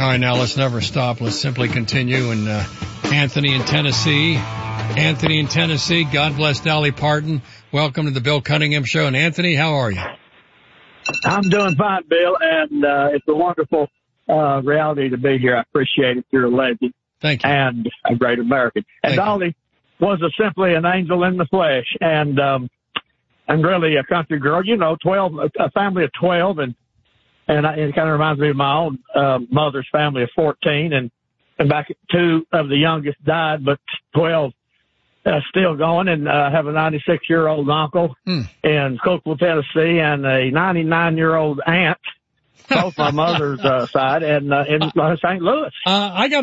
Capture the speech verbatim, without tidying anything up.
All right, now let's never stop. Let's simply continue. And uh, Anthony in Tennessee. Anthony in Tennessee. God bless Dolly Parton. Welcome to the Bill Cunningham Show. And Anthony, how are you? I'm doing fine, Bill, and uh, it's a wonderful uh, reality to be here. I appreciate it. You're a legend. Thank you. And a great American. And Thank Dolly you. was a, simply an angel in the flesh, and um, and really a country girl. You know, twelve, a family of twelve, and and I, it kind of reminds me of my own uh, mother's family of fourteen, and and back two of the youngest died, but twelve. Uh, still going, and uh, have a ninety-six-year-old uncle mm. in Cookeville, Tennessee, and a ninety-nine-year-old aunt, both my mother's uh, side, and uh, in uh, Saint Louis. Uh, I got